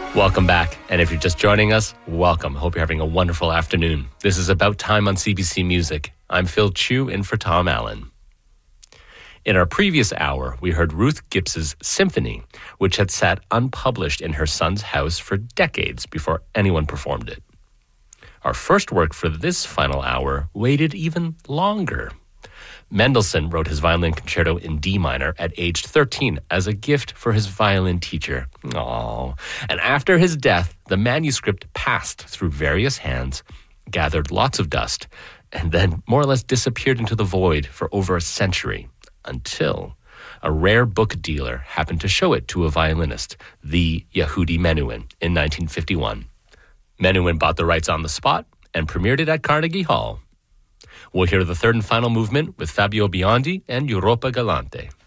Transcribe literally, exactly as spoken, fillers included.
Welcome back. And if you're just joining us, welcome. Hope you're having a wonderful afternoon. This is About Time on C B C Music. I'm Phil Chu in for Tom Allen. In our previous hour, we heard Ruth Gibbs's Symphony, which had sat unpublished in her son's house for decades before anyone performed it. Our first work for this final hour waited even longer. Mendelssohn wrote his violin concerto in D minor at age thirteen as a gift for his violin teacher. Aww. And after his death, the manuscript passed through various hands, gathered lots of dust, and then more or less disappeared into the void for over a century, until a rare book dealer happened to show it to a violinist, the Yehudi Menuhin, in nineteen fifty-one. Menuhin bought the rights on the spot and premiered it at Carnegie Hall. We'll hear the third and final movement with Fabio Biondi and Europa Galante.